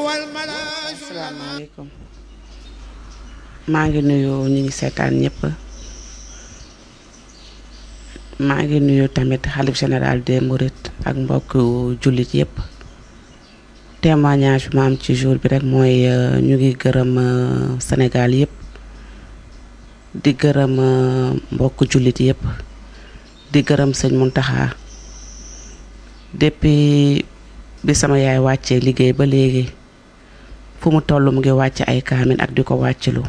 asalaamaaleykum maa ngi nuyu ñi ngi seetaan ñëpp maa ngi nuyu tamit xalif général des Mourides ak mbokk jullit yëpp témoignage bi ma am ci jour bi rek mooy ñu ngi gërëm Sénégal yëpp di gërëm mbokk jullit yëpp di gërëm sëñ Mountakha depuis bi sama yaay wàccee liggéey ba léegi fu mu toll mu ngi wàcc ay kaamin ak di ko wàccilu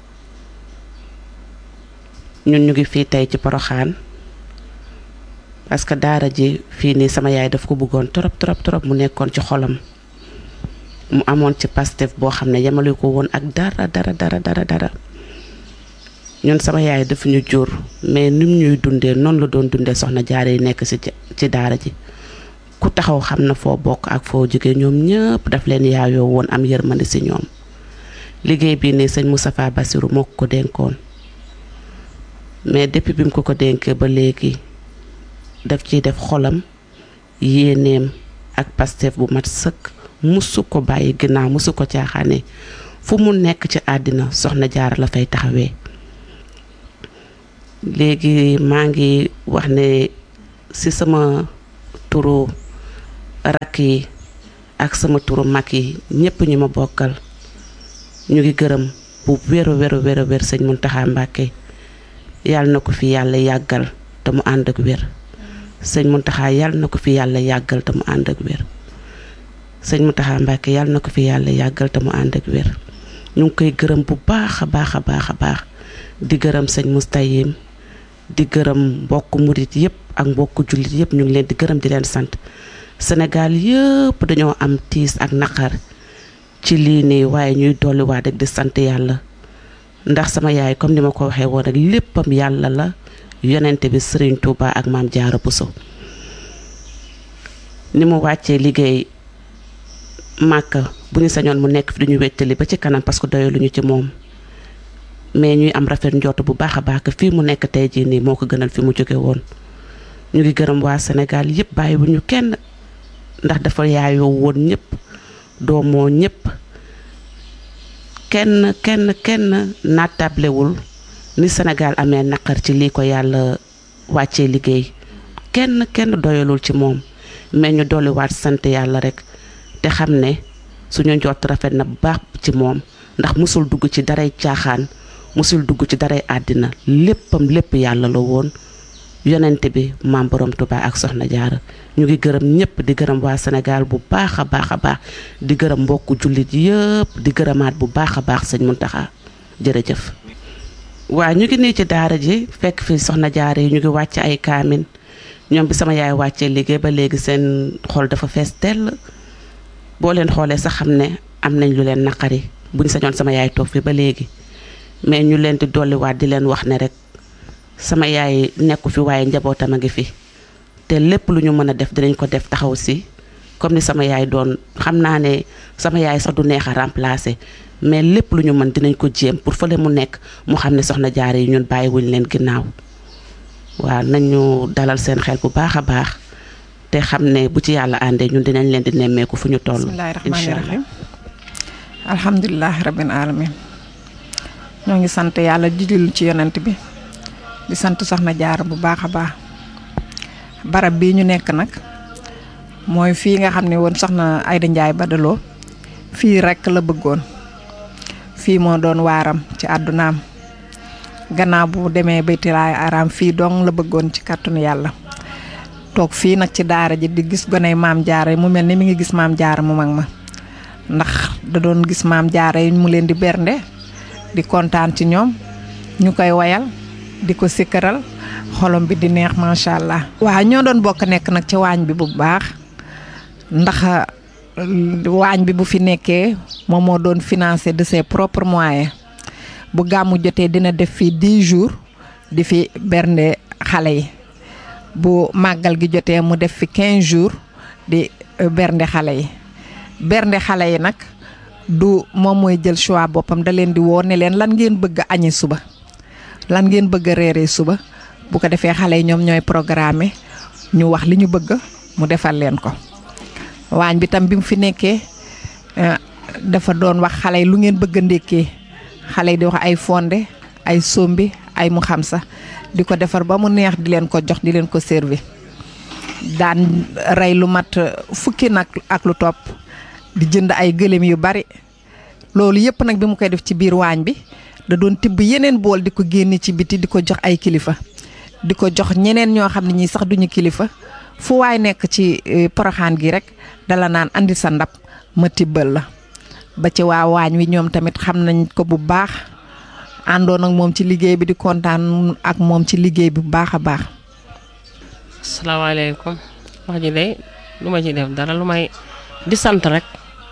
ñun ñu ngi fii tey ci Porokhane parce que daara ji fii nii sama yaay daf ko bëggoon trop mu nekkoon ci xolam mu amoon ci Pastef boo xam ne yemale ko woon ak dara ñun sama yaay daf ñu jur mais nim ñuy dundee noonu la doon dundee soxna jaare yi nekk ci daara ji ku taxaw xam na foo bokk ak foo jóge ñoom ñëpp daf leen yaayoo woon am yërmande ci ñoom liggéey bii ne sëñ Moustapha Bassirou moo ko dénkoon mais depuis bi mu ko dénkee ba léegi daf ciy def xolam yéeneem ak Pastef bu mat sëkk musu ko bàyyi ginnaaw musu ko caaxaane fu mu nekk ci àddina soxna jaar la fay taxawee léegi maa ngi wax ne ci sama turu rakk yi ak sama turu mag yi ñëpp ñu ma bokkal ñu ngi gërëm bu wér sëñ Mountakha Mbacké yàlla na ko fi yàlla yàggal te mu ànd ak wér sëñ Mountakha yàlla na ko fi yàlla yàggal te mu ànd ak wér sëñ Mountakha Mbacké yàlla na ko fi yàlla yàggal te mu ànd ak wér ñu ngi koy gërëm bu baax a baax di gërëm sëñ Moustayim di gërëm mbokk murit yëpp ak mbokk jullit yëpp ñu ngi leen di gërëm di leen sant Sénégal yëpp dañoo am tiis ak naqar ci lii nii waaye ñuy dolliwaat rek di sant yàlla ndax sama yaay comme ni ma ko waxee woon rek léppam yàlla la yonente bi Serigne Touba ak Maam Jaara Buso ni mu wàccee liggéey Màkka bu ñu sañoon mu nekk fi duñu wettali ba ci kanam parce que doyaluñu ci moom mais ñuy am rafet njort bu baax a baax fii mu nekk tey jii nii moo ko gënal fi mu jóge woon ñu ngi gërëm waa Sénégal yëpp bàyyiwuñu kenn ndax dafa yaayoo woon ñëpp doomoo ñëpp kenn nattablewul ni Sénégal amee naqar ci lii ko yàlla wàccee liggéey kenn doyalul ci moom mais ñu dolliwaat sant yàlla rek te xam ne suñu njort rafet na bu baax ci moom ndax musul dugg ci daray caaxaan musul dugg ci daray àddina léppam lépp yàlla la woon yonente bi maam borom Touba ak soxna jaara ñu ngi gërëm ñëpp di gërëm waa Sénégal bu baax a baax di gërëm mbokku jullit yëpp di gërëmaat bu baax a baax sëñ Mountakha jërëjëf. waa ñu ngi nii ci daara ji fekk fi soxna jaara yi ñu ngi wàcc ay kaamin ñoom bi sama yaay wàccee liggéey ba léegi seen xol dafa fees tell boo leen xoolee sax xam ne am nañ lu leen naqari buñ sañoon sama yaay toog fi ba léegi mais ñu leen di dolliwaat di leen wax ne rek sama yaay nekku fi waaye njabootam a ngi fi te lépp lu ñu mën a def dinañ ko def taxaw si comme ni sama yaay doon xam naa ne sama yaay sax du neex a remplacer mais lépp lu ñu mën dinañ ko jéem pour fële mu nekk mu xam ne soxna jaare yi ñun bàyyiwuñ leen ginnaaw waaw nañu dalal seen xel bu baax a baax te xam ne bu ci yàlla àndee ñun dinañ leen di nemmeeku fu ñu toll. bismillaahi rahmaani rahiim alhamdulilah rabbil alamin ñoo ngi sant yàlla jijil ci yonent bi di sant soxna jaara bu baax a baax barab bii ñu nekk nag mooy fii nga xam ne woon soxna Ayda Njaay Badaloo fii rekk la bëggoon fii moo doon waaram ci àddunaam gannaaw bu demee baytilaay araam fii dong la bëggoon ci kàttanu yàlla toog fii nag ci daara ji di gis goney maam jaara mu mel ni mi ngi gis maam jaara mu mag ma ndax da doon gis maam jaara yi mu leen di bernde di kontaan ci ñoom ñu koy wayal di ko sikkaral xolom bi di neex macha allah. waaw ñoo doon bokk nekk nag ci waañ bi bu baax ndax waañ bi bu fi nekkee moom moo doon financé de ses propres moyens bu gàmmu jotee dina def fii 10 jours di fi bernde xale yi bu màggal gi jotee mu def fi 15 jours di bernde xale yi bernde xale yi nag du moom mooy jël choix boppam da leen di woo ne leen lan ngeen bëgg a añi suba lan ngeen bëgg a reeree suba bu ko defee xale yi ñoom ñooy programme ñu wax li ñu bëgg mu defal leen ko waañ bi tam bi mu fi nekkee dafa doon wax xale yi lu ngeen bëgg a ndékkee xale yi di wax ay fonde ay sombi ay mu xam sa di ko defar ba mu neex di leen ko jox di leen ko servi daan rey lu mat fukki nag ak lu topp di jënd ay gëléem yu bari loolu yëpp nag bi mu koy def ci biir waañ bi da doon tibb yeneen bool di ko génne ci biti di ko jox ay kilifa di ko jox ñeneen ñoo xam ne ñii sax duñu kilifa fu waay nekk ci Porokhane gi rek dala naan andi sa ndab ma tibbal la ba ci waa waañ wi ñoom tamit xam nañ ko bu baax àndoon ak moom ci liggéey bi di kontaan ak moom ci liggéey bi bu baax a baax. asalaamaaleykum wax ji de lu ma ci def dara lu may di sant rek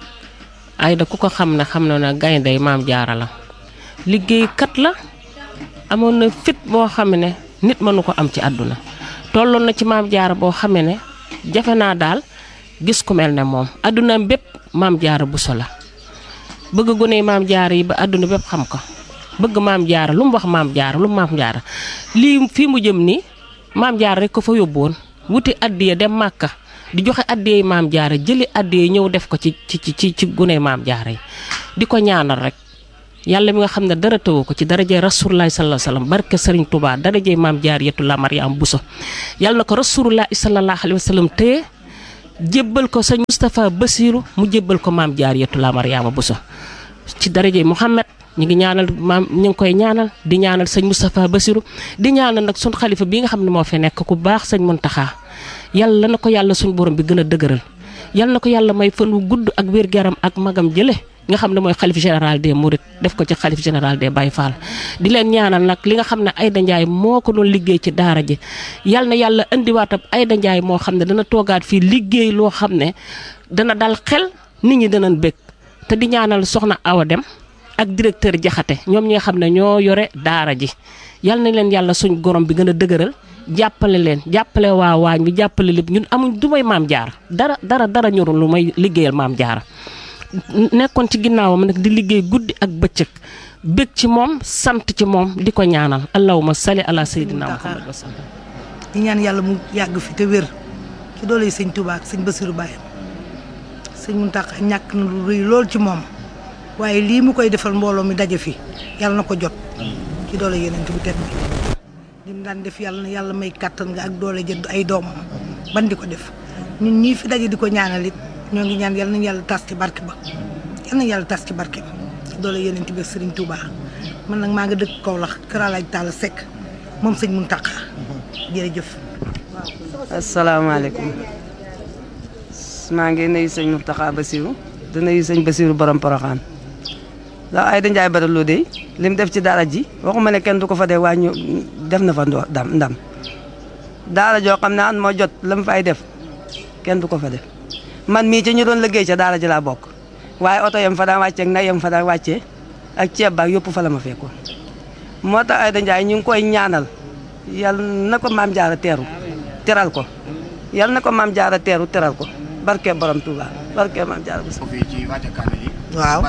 Aida ku ko xam ne xam na ne gaynde Maam Jaara la liggéeykat la amoon na fit boo xam ne nit mënu ko am ci àdduna tolloon na ci Maam Jaara boo xam ne jafe naa daal gis ku mel ne moom àdduna bépp Maam Jaara Buso la bëgg gone Maam Jaara yi ba àdduna bépp xam ko bëgg Maam Jaara lu mu wax Maam Jaara lu mu Maam Jaara lii fii mu jëm nii Maam Jaara rek ko fa yóbboon wuti addiya dem Màkka di joxe addiya Maam Jaara jëli addiya ñëw def ko ci gune Maam Jaara yi di ko ñaanal rek yàlla mi nga xam ne dara tëwu ko ci darajee Rasulullah sallallahu alayhi wasallam barke Serigne Touba darajee Maam Jaariyatullah Mariam Bousso yàlla na ko Rasulullah sallallahu alayhi wasallam téye jébbal ko sëñ Moustapha Bassirou mu jébbal ko Maam Jaariyatullah Mariama Bousso ci darajee Mouhamed ñu ngi ñaanal maam ñu ngi koy ñaanal di ñaanal sëñ Moustapha Bassirou di ñaanal nag sun xalifa bii nga xam ne moo fi nekk ku baax sëñ Muntaxa yàlla na ko yàlla suñ borom bi gën a dëgëral yàlla na ko yàlla may fan wu gudd ak wér-gu-yaram ak magam jële nga xam ne mooy xalif général des Mourides def ko ci xalif général des Baye Fall di leen ñaanal nag li nga xam ne Aida Ndiaye moo ko doon liggéey ci daara ji yàlla na yàlla indiwaatam Aida Ndiaye moo xam ne dana toogaat fii liggéey loo xam ne dana dal xel nit ñi danañ bëgg te di ñaanal soxna Awa Dem ak directeur Jaxate ñoom ñi nga xam ne ñoo yore daara ji yal na leen yàlla suñ gorom bi gën a dëgëral jàppale leen jàppale waa waañ bi jàppale lépp ñun amuñ du may Maam Jaara dara ñorul lu may liggéeyal Maam Jaara nekkoon ci ginnaawam nag di liggéey guddi ak bëccëg bëgg ci moom sant ci moom di ko ñaanal allahumma salli ala sayyidina Muhammad wa sallam di ñaan yàlla mu yàgg fi te wér ci doole sëñ Touba ak sëñ Bassirou Baye sëñ Mountakha ñàkk na lu rëy lool ci moom waaye lii mu koy defal mbooloo mi daje fi yàlla na ko jot ci doole yeneen bu tedd bi li mu daan def yàlla na yàlla may kàttan nga ak doole jënd ay doomam ban di ko def ñun ñii fi daje di ko ñaanal it ñoo ngi ñaan yàlla nañu yàlla tas ci barke ba yàlla nañu yàlla tas ci barke ba ci doole yeneen bi Serigne Touba man nag maa nga dëkk Kaolack Kër Alaaj Talla Seck moom sëñ Mountakha jërëjëf. asalaamaaleykum maa ngi nuyu sëñ Mountakha Bassirou di nuyu sëñ Bassirou borom Porokhane ndax Aida Ndiaye Badaloo de lim def ci daara ji waxuma ne kenn du ko fa dee waa ñu def na fa ndam daara joo xam ne an moo jot la mu fay def kenn du ko fa def man mii ci ñu doon liggéey ca daara ji laa bokk waaye oto yam fa daan wàccee ak nay yam fa daan wàccee ak ceeb baak yëpp fa la ma fekkoon moo tax Aida Ndiaye ñu ngi koy ñaanal yal na ko Maam Jaara teral ko yal na ko Maam Jaara teral ko barke borom Touba barke Maam Jaara bis waaw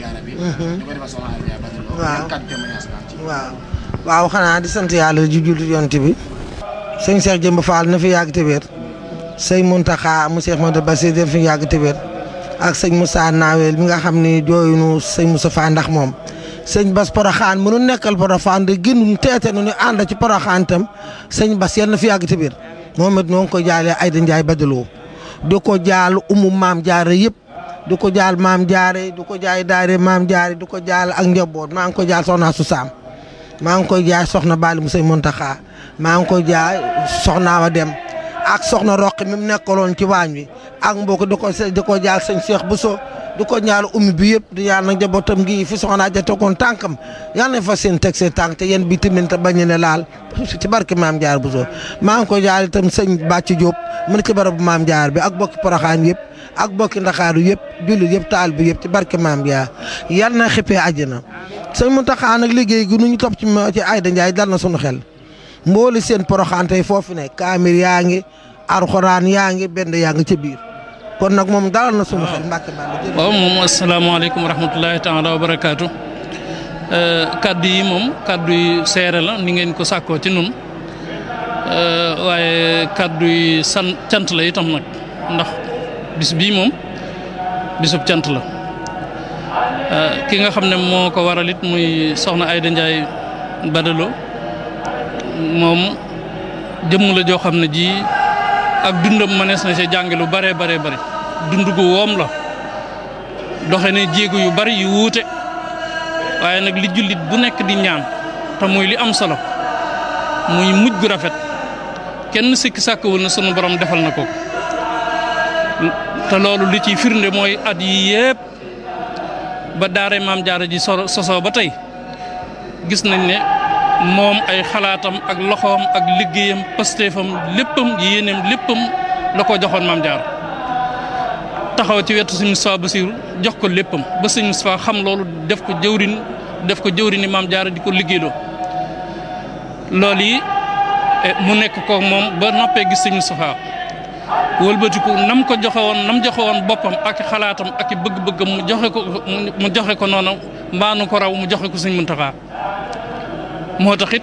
waaw xanaa di sant yàlla ju jullit yonent bi sëñ Cheikh Jëmb Fall na fi yàgg te wér sëñ Mountakha mu Cheikh Modou Bassirou na fi yàgg te wér ak sëñ Moussa Nawel mi nga xam ne jooyunu sëñ Moussa Fall ndax moom sëñ Bass Porokhane mënu nekkal Porokhane de gënum teete nu ñu ànd ci Porokhane tam sëñ Bass yal na fi yàgg te wér moom it noo ngi ko jaalee Aida Ndiaye Badaloo di ko jaal Maam Jaara yëpp du ko jaal Maam Jaara du ko jaay daare Maam Jaara du ko jaal ak njaboot maa ngi ko jaal soxna su Saam maa ngi koy jaay soxna Bali mu sëñ Mountakha maa ngi koy jaay soxna Awa Dem ak soxna Roqi mi mu nekkaloon ci waañ wi ak mbokk di ko jaal sëñ Cheikh Bousso du ko ñaal ummi bi yëpp di ñaan nag njabootam gi fi soxna ja tegoon tànkam yàlla na fa seen teg seen tànk te yéen bi tamit te bañ ne laal ci barke Maam Jaara Bousso maa ngi koy jaal itam sëñ Bàcc Diop mu ne ci barabu Maam Jaara bi ak bokki Porokhane yëpp ak bokki Ndakaaru yëpp jullit yëpp taal bi yëpp ci barke Maam Jaara yàlla na xippee àjjana sëñ Mountakha nag liggéey gi nu ñu topp ci Aida Ndiaye dal na sunu xel mbooli seen Porokhane tey foofu ne kaamir yaa ngi alxuraan yaa ngi benn yaa ngi ca biir kon nag moom dalal na sunu xel Mbàkke Balla. waaw moom asalaamaaleykum wa rahmatulahi taala wa barakaatu kaddu yi moom kaddu yi seere la ni ngeen ko sàkkoo ci nun waaye kaddu yi cant la itam nag ndax bis bii moom bisub cant la ki nga xam ne moo ko waral it muy soxna Ayda Ndiaye Badalo moom jëmm la joo xam ne ji ak dundam mënees na ci jànge lu bare bare bari dund gu woom la doxe ne jéego yu bari yu wuute waaye nag li jullit bu nekk di ñaan te muy li am solo muy mujj gu rafet kenn sikki sàkkawul na sunu borom defal na ko te loolu li ciy firnde mooy at yi yépp ba daara Maam Jaara ji sosoo ba tey gis nañ ne moom ay xalaatam ak loxoom ak liggéeyam pasteefam léppam yéeneem léppam la ko joxoon Maam Jaara taxaw ci wetu Sëñ Moustapha Bassirou jox ko léppam ba Sëñ Moustapha xam loolu def ko jëwriñi Maam Jaara di ko liggéeyloo loolu yi mu nekk ko moom ba noppee gis Sëñ Moustapha wëlbatiku nam ko joxe woon boppam ak xalaatam ak bëgg-bëggam mu joxe ko noonu mbaanu ko raw mu joxe ko Sëñ Muntaxa moo tax it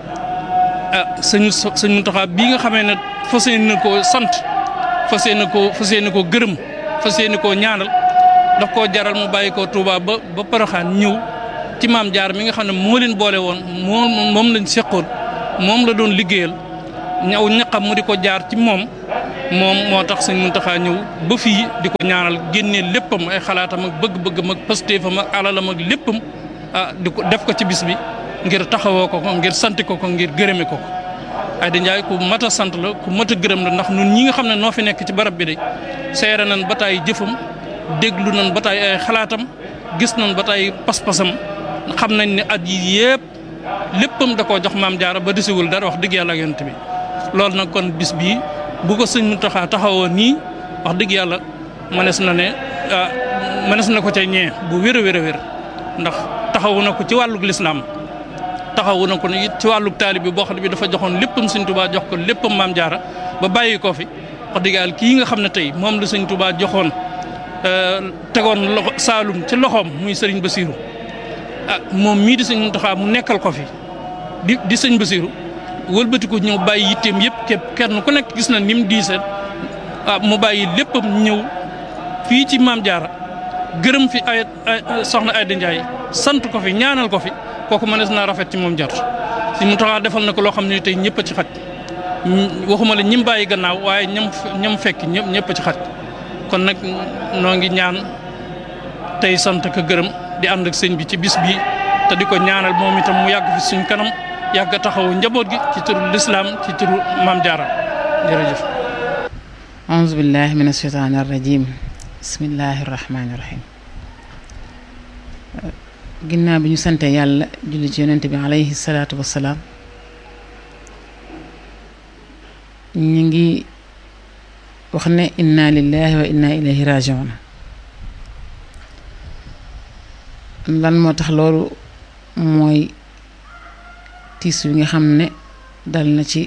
sëñ Muntaxa bii nga xamee ne fas yéene koo sant fas yéene koo gërëm fas yéene koo ñaanal daf koo jaral mu bàyyi ko Touba ba Porokhane ñëw ci Maam Jaara mi nga xam ne moo leen boole woon moom lañ seqoon moom la doon liggéeyal ñaw ñaqam mu di ko jaar ci moom moo tax sëñ Muntaxa ñëw ba fii di ko ñaanal génnee léppam ay xalaatam ak bëgg-bëggam ak pastéefam ak alalam ak léppam di ko def ko ci bis bi ngir taxawoo ko ngir sant ko ngir gërëme ko Ayda Ndiaye ku mat a sant la ku mat a gërëm la ndax ñun ñi nga xam ne noo fi nekk ci barab bi de seere nañ ba taay jëfam déglu nañ ba taay ay xalaatam gis nañ ba taay pas-pasam xam nañ ne at yi yépp léppam da koo jox Maam Jaara ba desiwul dara wax dëgg yàlla ak yonent bi loolu nag kon bis bii bu ko sëñ Muntaxa taxawoo nii wax dëgg yàlla mënees na ko ca ñee bu wér a wér ndax taxawu na ko ci wàllug lislaam taxawu na ko it ci wàllug taalib bi boo xam ne bi dafa joxoon léppam Sëñ Tuubaa jox ko léppam Maam Jaara ba bàyyi ko fi wax dëgg yàlla kii nga xam ne tey moom la Sëñ Tuubaa joxoon tegoon loxo Saalum ci loxoom muy Sëriñ Bassirou moom mii di Sëñ Muntaxa mu nekkal ko fi di Sëñ Bassirou wëlbatiku ñëw bàyyi yitteem yëpp képp kenn ku nekk gis na ni mu diisee mu bàyyi léppam ñëw fii ci Maam Jaara gërëm fi ay soxna Ayda Ndiaye sant ko fi ñaanal ko fi kooku mënees naa rafet ci moom jot si mu taxaa defal na ko loo xam ne tey ñëpp a ci xaj waxuma la ñim bàyyi gannaaw waaye ñam fekk ñëpp a ci xaj kon nag noo ngi ñaan tey sant ko gërëm di ànd ak sëñ bi ci bis bi te di ko ñaanal moom itam mu yàgg fi suñ kanam yàgg taxawu njaboot gi ci turu lislaam ci turu Maam Jaara jërëjëf. auzu billahi mina shaytaani rajim bismillahi rahmaani rahim. ginnaaw bi ñu sante yàlla julli ci yonent bi alayhi salaatu wassalaam ñu ngi wax ne inna lillahi wa inna ilayhi rajiun. lan moo tax loolu mooy tiis wi nga xam ne dal na ci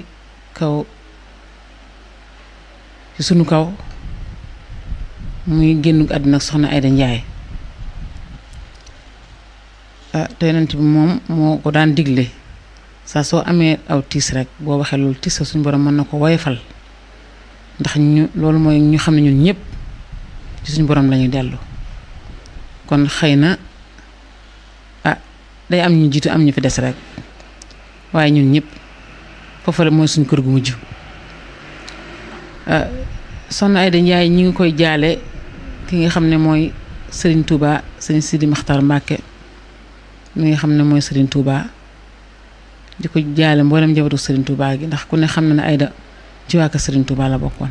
sunu kaw muy génn àdduna soxna Ayda Ndiaye te yonent bi moom moo ko daan digle saa soo amee aw tiis rek boo waxee loolu tiis suñu borom mën na ko woyofal ndax loolu mooy ñu xam ne ñun ñëpp ci suñu borom lañuy dellu kon xëy na day am ñu jiitu am ñu fi des rek waaye ñun ñëpp foofu la mooy suñu kër gu mujj. soxna Ayda Ndiaye ñi ngi koy jaale ki nga xam ne mooy Serigne Touba Serigne Sidi Maxtar Mbàkke mi nga xam ne mooy Serigne Touba di ko jaale mboolem njabootu Serigne Touba gi ndax ku ne xam na ne Ayda ci waa kër Serigne Touba la bokkoon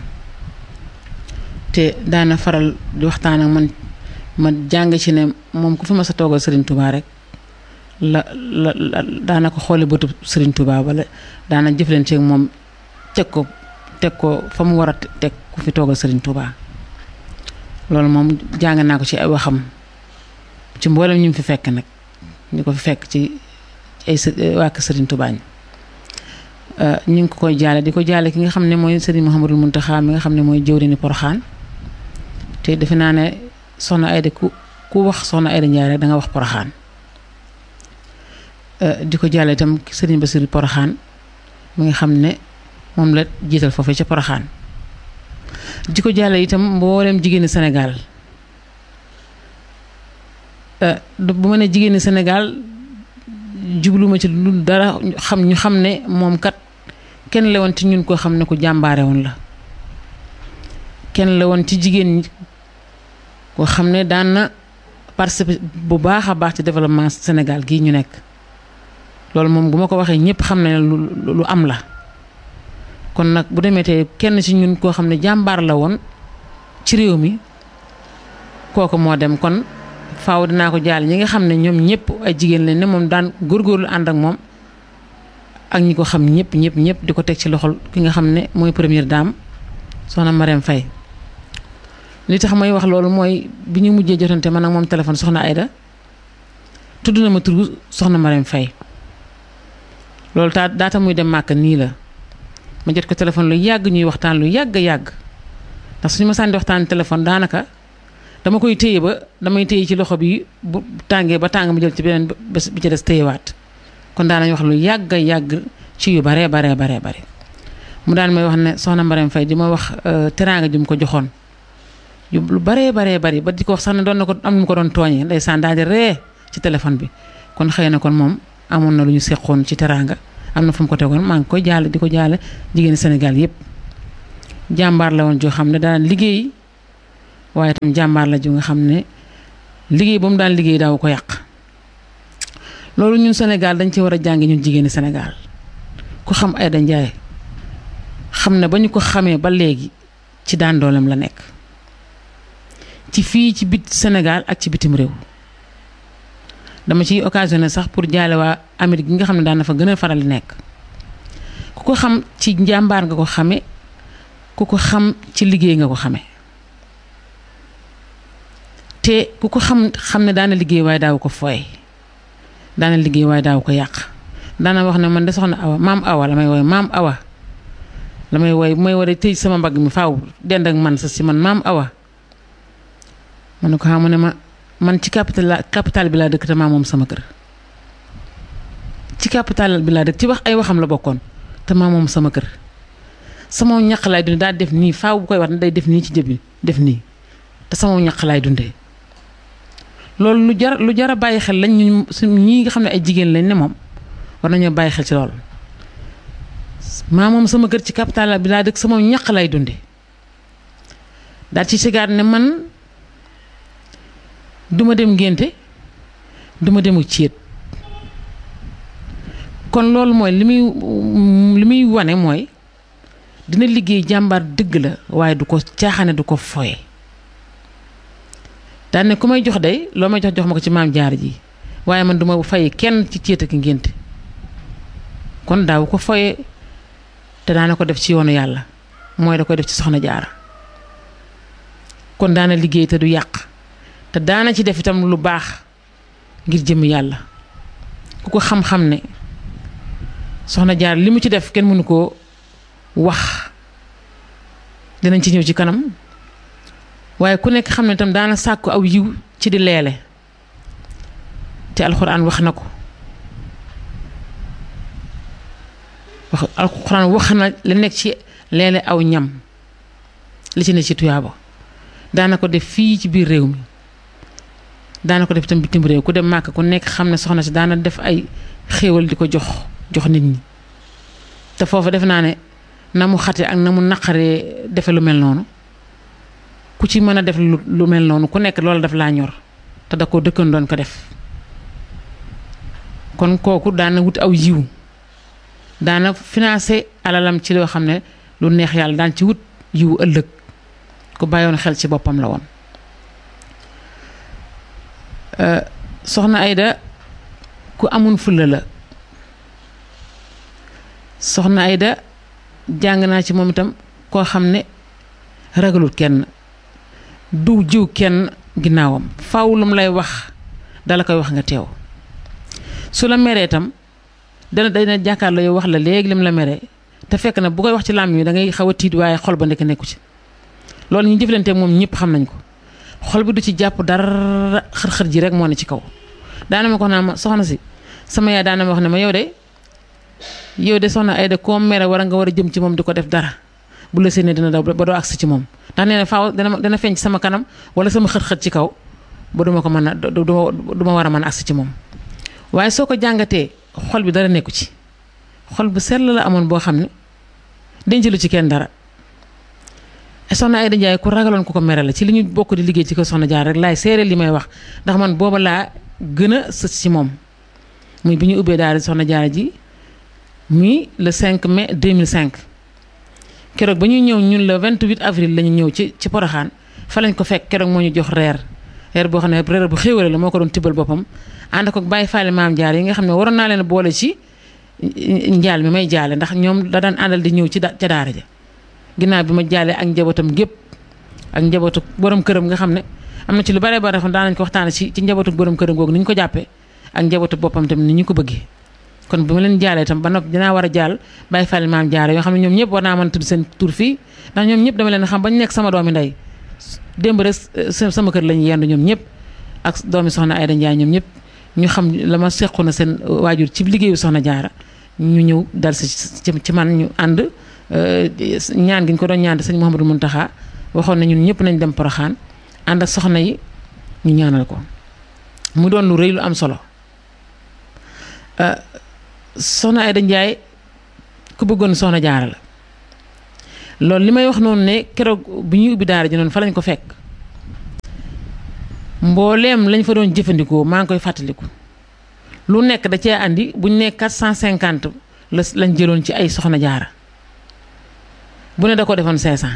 te daana faral di waxtaan ak man ma jàng ci ne moom ku fi ma sa toogal Serigne Touba rek la daana ko xoole bëtu Serigne Touba wala daana jëflante ak moom teg ko fa mu war a teg ku fi toogal Serigne Touba loolu moom jàng naa ko ci ay waxam ci mboolem ñu fi fekk nag ñu ko fi fekk ci ay waa kër Serigne Touba ñu ngi ko koy jaale di ko jaale ki nga xam ne mooy Serigne Mouhamadou Mountakha mi nga xam ne mooy jëwriñu Porokhane te defe naa ne soxna Ayda ku wax soxna Ayda Ndiaye rek da nga wax Porokhane di ko jaale itam Serigne Bassirou Porokhane mi nga xam ne moom la jiital foofu ca Porokhane di ko jaale itam mboolem jigéenu Sénégal bu ma ne jigéeni Sénégal jubluma ci lu dara ñu xam ne moom kat kenn la woon ci ñun koo xam ne ku jàmbaare woon la kenn la woon ci jigéen ñi koo xam ne daan na participer bu baax a baax ci développement Sénégal gii ñu nekk loolu moom bu ma ko waxee ñëpp xam ne lu am la kon nag bu demee te kenn ci ñun koo xam ne jàmbaar la woon ci réew mi kooku moo dem kon faaw dinaa ko jaal ñi nga xam ne ñoom ñëpp ay jigéen lañ ne moom daan góorgóorlu ànd ak moom ak ñi ko xam ñëpp di ko teg ci loxol ki nga xam ne mooy première dame soxna Marème Faye li tax may wax loolu mooy bi ñu mujjee jotante man ak moom téléphone soxna Aïda tudd na ma turu soxna Marème Faye loolu daata muy dem màkk nii la ma jot ko téléphone lu yàgg ñuy waxtaan lu yàgg ndax suñu ma sànni waxtaan téléphone daanaka dama koy téye damay téye ci loxo bi bu tàngee ba tàng ma jël ci beneen bés bi ci des téyewaat kon daanañ wax lu yàgg ci yu bare mu daan may wax ne soxna Marème Faye di ma wax teraanga ji mu ko joxoon lu bare bari ba di ko wax sax ne doon na ko am nu mu ko doon tooñee ndeysaan daal di ree ci téléphone bi kon xëy na kon moom amoon na lu ñu seqoon ci teraanga am na fu mu ko tegoon maa ngi koy jaale di ko jaale jigéeni Sénégal yépp jàmbaar la woon joo xam ne daan liggéey waaye tam jàmbaar la ju nga xam ne liggéey ba mu daan liggéey daaw ko yàq loolu ñun Sénégal dañ ci war a jàngi ñun jigéeni Sénégal ku xam Aïda Ndiaye xam ne ba ñu ko xamee ba léegi ci daan dooleem la nekk ci fii ci bit Sénégal ak ci bitim réew dama ciy occasionné sax pour jaale waa Amérique gi nga xam ne daan na fa gën a faral di nekk ku ko xam ci njàmbaar nga ko xame ku ko xam ci liggéey nga ko xame te ku ko xam ne daana liggéey waaye daaw ko fooye daana liggéey waaye daaw ko yàq daana wax ne man de soxna Awa maam Awa la may wooy maam Awa la may wooy bu may war a tëj sama mbagg mi faaw dend ak man sa si man maam Awa ma ne ko xam ne man ci capital bi laa dëkk te maa moom sama kër ci capital bi laa dëkk ci wax ay waxam la bokkoon te maa moom sama kër sama ñaq laay dundee daal def nii faaw bu koy wax ne day def nii ci jëbi def nii te sama ñaq laay dundee loolu lu jar a bàyyi xel lañ ñu ñii nga xam ne ay jigéen lañ ne moom war nañoo bàyyi xel ci loolu maa moom sama kër ci capital bi laa dëkk sama ñaq laay dundee daal ci sigaar ne man duma dem ngénte duma demu céet kon loolu mooy li muy wane mooy dina liggéey jàmbaar dëgg la waaye du ko caaxaane du ko foye daan ne ku may jox day loo may jox ma ko ci maam jaar ji waaye man duma fay kenn ci céet ak ngénte kon daaw ko foye te daana ko def ci yoonu yàlla mooy da koy def ci soxna jaara kon daana liggéey te du yàq te daana ci def itam lu baax ngir jëm yàlla ku ko xam-xam ne soxna jaar li mu ci def kenn mënu koo wax dinañ ci ñëw ci kanam waaye ku nekk xam ne itam daana sàkku aw yiw ci di leele te alxuraan wax na ko alxuraan wax na li nekk ci leele aw ñam li ci ne ci tuyaaba daana ko def fii ci biir réew mi daana ko def itam bitim réew ku dem màkk ku nekk xam ne soxna si daana def ay xéewal di ko jox nit ñi te foofu def naa ne na mu xate ak na mu naqaree defe lu mel noonu ku ci mën a def lu mel noonu ku nekk loolu daf laa ñor te da ko dëkkan doon ko def kon kooku daana wut aw yiw daana financé alalam ci loo xam ne lu neex yàlla daan ci wut yiw ëllëg ku bàyyoon xel ci boppam la woon soxna Aïda ku amun fulla la soxna Aïda jàng naa ci moom itam koo xam ne ragalul kenn du jiw kenn ginnaawam faaw lu mu lay wax dala koy wax nga teew su la meree itam dana jàkkaarloo yow wax la léegi lim la meree te fekk na bu koy wax ci làmmiñ wi da ngay xaw a tiit waaye xol ba nekk nekku ci loolu ñu jëflante moom ñëpp xam nañ ko xol bi du ci jàpp dara xër-xër ji rek moo ne ci kaw daana ma ko naa ma soxna si sama yaay daana ma wax ne ma yow de soxna Aïda koo mere war nga war a jëm ci moom di ko def dara bu la séenee dina daw ba doo agsi ci moom ndax nee na faaw dana feeñ ci sama kanam wala sama xët-xët ci kaw ba duma ko mën a duma war a mën a agsi ci moom waaye soo ko jàngatee xol bi dara nekku ci xol bu sell la amoon boo xam ne denc lu ci kenn dara soxna Aïda Ndiaye ku ragaloon ku ko mere la ci li ñu bokk di liggéey ci ko soxna Jaara rek laay seere li may wax ndax man booba laa gën a sës ci moom muy bi ñu ubbee daal soxna Jaara ji muy le 5 mai 2005 keroog ba ñuy ñëw ñun le 28 avril la ñu ñëw ci Porokhane fa lañ ko fekk keroog moo ñu jox reer boo xam ne reer bu xéewale la moo ko doon tibbal boppam ànd ko bàyyi faale maam Jaara yi nga xam ne waroon naa leen boole ci njaal mi may jaale ndax ñoom da daan àndal di ñëw ca daara ja ginnaaw bi ma jaalee ak njabootam gépp ak njabootu borom këram nga xam ne am na ci lu bare bare xam daan nañ ko waxtaane ci njabootu borom këram googu ni ñu ko jàppee ak njabootu boppam tamit ni ñu ko bëggee kon bi ma leen jaalee itam ba noppi dinaa war a jaal bàyyi faale maam Jaara yoo xam ne ñoom ñëpp war naa mën tudd seen tur fii ndax ñoom ñëpp dama leen xam bañ nekk sama doomi ndey démb rek sama kër lañu yendu ñoom ñëpp ak doomi soxna Aïda Ndiaye ñoom ñëpp ñu xam la ma sequ na seen waajur ci liggéeyu soxna Jaara ñu ñëw dal si ci man ñu ànd ñaan gi ñu ko doon ñaan sëñ Mouhamadou Mountakha waxoon na ñun ñëpp nañ dem Porokhane ànd ak soxna yi ñu ñaanal ko mu doon lu rëy lu am solo soxna Aïda Ndiaye ku bëggoon soxna Jaara la loolu li may wax noonu ne keroog bi ñuy ubbi daara ji noonu fa lañ ko fekk mbooleem lañ fa doon jëfandikoo maa ngi koy fàttaliku lu nekk da cee andi buñ ne 450 lañ jëloon ci ay soxna Jaara bu ne da ko defoon 500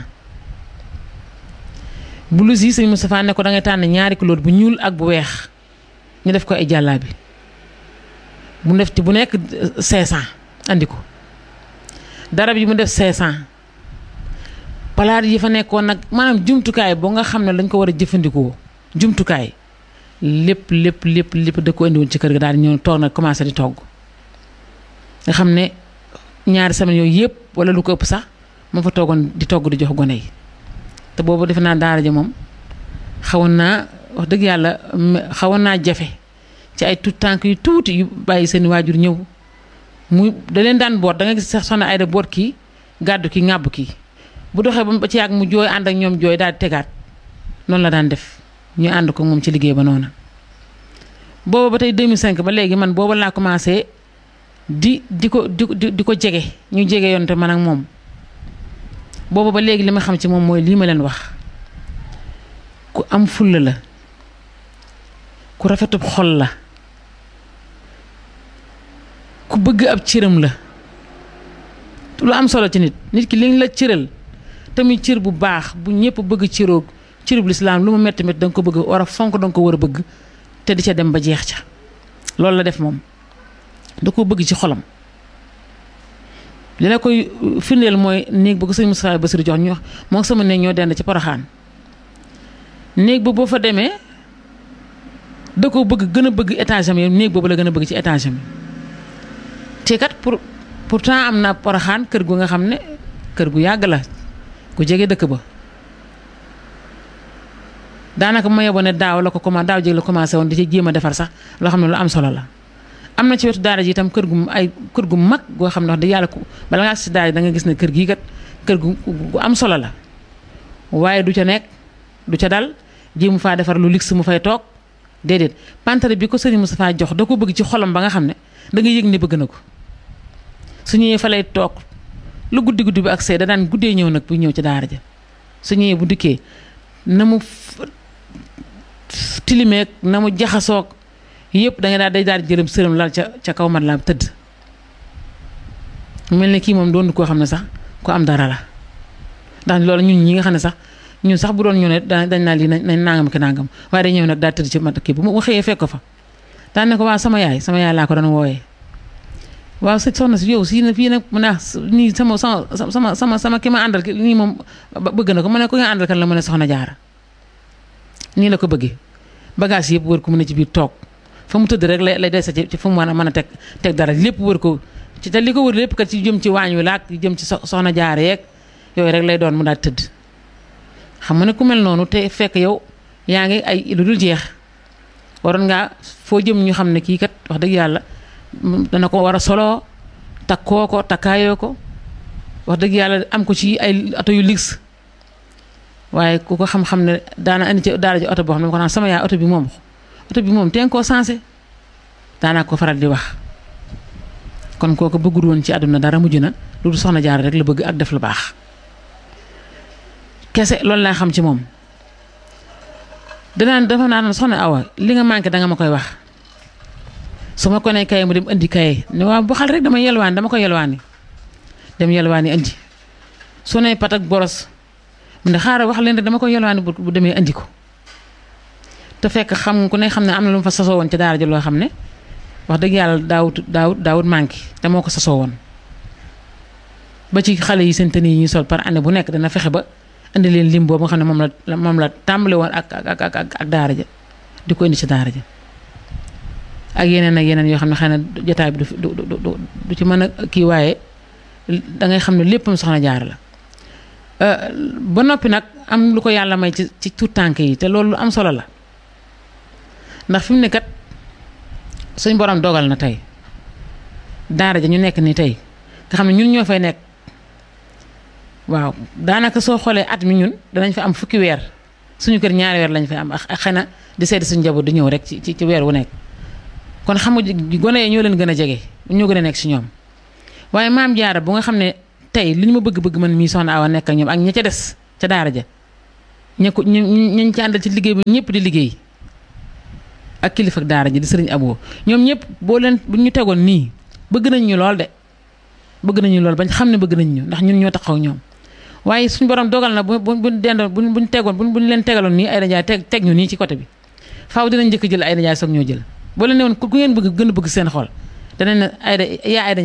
blouse yi sëñ Moustapha ne ko da ngay tànn ñaari couleur bu ñuul ak bu weex ñu def ko ay jàllaabi bu def ci bu nekk 500 andi ko darab yi mu def 500 palaat yi fa nekkoon nag maanaam jumtukaay boo nga xam ne dañ ko war a jëfandikoo jumtukaay lépp da ko indiwoon ci kër ga daal di ñëw toog nag commencé di togg nga xam ne ñaari semaine yooyu yëpp wala lu ko ëpp sax moo fa toogoon di togg di jox gone yi te boobu defe naa daara ja moom xawoon naa wax dëgg yàlla xawoon naa jafe ci ay tout tànk yu tuuti yu bàyyi seen waajur ñëw muy da leen daan boot da nga gis sax soxna Aïda boot kii gàddu kii ŋàbb kii bu doxee ba ci yàgg mu jooy ànd ak ñoom jooy daal di tegaat noonu la daan def ñu ànd ko moom ci liggéey ba noona booba ba tey 2005 ba léegi man booba laa commencé di ko jege ñu jege yoon te man ak moom booba ba léegi li ma xam ci moom mooy lii ma leen wax ku am fulla la ku rafetub xol la ku bëgg ab cëram la lu am solo ci nit ki liñ la cëral tamit cër bu baax bu ñëpp bëgg cëroog cërub lislaam lu mu metti da nga ko bëgg war a fonk da nga ko war a bëgg te di ca dem ba jeex ca loolu la def moom da ko bëgg ci xolam li la koy firndeel mooy néeg ba ko sëñ Moustapha Bassirou jox ñu wax moo sama néeg ñoo dend ci Porokhane néeg ba boo fa demee da ko bëgg gën a bëgg étage am yi néeg boobu la gën a bëgg ci étage am te kat pourtant am na Porokhane kër gu nga xam ne kër gu yàgg la ku jege dëkk ba daanaka ma yeboo ne daaw la ko commencé daaw jéeg la commencé woon di ci jéem a defar sax loo xam ne lu am solo la am na ci wetu daara ji itam kër gu mag goo xam ne wax dëgg yàlla bala ngaa si daara ji da nga gis ne kër gii kat kër gu am solo la waaye du ca nekk du ca dal jéemu faa defar lu luxe mu fay toog déedéet pantare bi ko sëriñ Moustapha jox da ko bëgg ci xolam ba nga xam ne da nga yëg ne bëgg na ko su ñëwee fa lay toog lu guddi bi ak see da daan guddee ñëw nag bu ñëw ci daara ja su ñëwee bu dikkee na mu tilimeek na mu jaxasoog yëpp da nga day daal di jëlam sërëm lal ca kaw mat la tëdd mel ne kii moom doon koo xam ne sax ko am dara la ndax loolu ñun ñi nga xam ne sax ñun sax bu doon ñu ne dañ naa lii nañ nangam ki nangam waaye day ñëw nag daal tëdd ci mat kii bu mu xëyee fekk ko fa daan ne ko waaw sama yaay laa ko doon wooyee waaw soxna si yow si na fii nag mu ne nii sama ki ma àndal nii moom bëgg na ko mu ne ko nga àndal kan la mu ne soxna Jaara nii la ko bëggee bagage yëpp wër ko mu ne ci biir toog fa mu tëdd rek lay des ci fa mu mën a teg dara lépp wër ko ci te li ko wër lépp kat ci jëm ci waañ wi laak jëm ci soxna Jaara yeeg yooyu rek lay doon mu daal tëdd xam nga ne ku mel noonu te fekk yow yaa ngi ay lu dul jeex waroon ngaa foo jëm ñu xam ne kii kat wax dëgg yàlla dana ko war a soloo takkoo ko takkaayoo ko wax dëgg yàlla am ko ci ay ato yu luxe waaye ku ko xam-xam ne daana indi ci daara ji oto boo xam ne ko naan sama yaay oto bi moom teen koo sensé daanaa ko faral di wax kon kooku bëggul woon ci àdduna dara mujj na lu soxna Jaara rek la bëgg ak def lu baax kese loolu laa xam ci moom dafa naan soxna Awa li nga manqué danga ma koy wax su ma ko nee kaye mu dem indi kaye ne waaw bu xal rek dama ko yelwaani dem yelwaani indi su ne pat ak boros mu ne xaaral wax leen rek dama ko yelwaani bu demee indi ko te fekk xam ku ne xam ne am na lu mu fa sasoo woon ci daara ji loo xam ne wax dëgg yàlla daawut manqué te moo ko sasoo woon ba ci xale yi seen tenue yi ñuy sol par année bu nekk dana fexe ba indi leen lim boobu nga xam ne moom la tàmbale woon ak daara ja di ko indi ci daara ja ak yeneen yoo xam ne xëy na jotaay bi du ci mën a kii waaye dangay xam ne léppam soxna Jaara la ba noppi nag am lu ko yàlla may ci tuut tànk yi te loolu lu am solo la ndax fi mu ne kat suñ borom dogal na tey daara ja ñu nekk nii tey nga xam ne ñun ñoo fay nekk waaw daanaka soo xoolee at mi ñun danañ fa am fukki weer suñu kër ñaari weer lañ fay am ak xëy na di seeti suñu njaboot di ñëw rek ci weer wu nekk kon xam nga gone yi ñoo leen gën a jege ñoo gën a nekk ci ñoom waaye maam Jaara bu nga xam ne tey li ñu ma bëgg man mii soxna Awa nekk ak ñoom ak ña ca des ca daara ja ñañ ci àndal ci liggéey bi ñëpp di liggéey ak kilifa ak daara ji di sëriñ Abo ñoom ñëpp bu ñu tegoon nii bëgg nañ ñu lool de bëgg nañu lool bañ xam ne bëgg nañ ñu ndax ñun ñoo taxaw ñoom waaye suñu borom dogal na buñ leen tegaloon nii ay dajaay teg ñu nii ci côté bi faaw dinañ njëkk jël ay dajaay soog ñoo jël boo leen ne woon ku ngeen bëgg gën a bëgg seen xol danañ ne ay